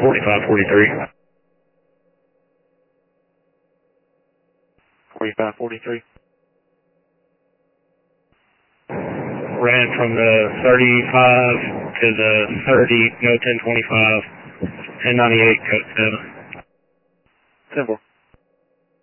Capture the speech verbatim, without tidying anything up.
forty-five forty-three. forty-five forty-three. Ran from the thirty-five to the thirty, no ten twenty-five, ten ninety-eight, code seven. Simple.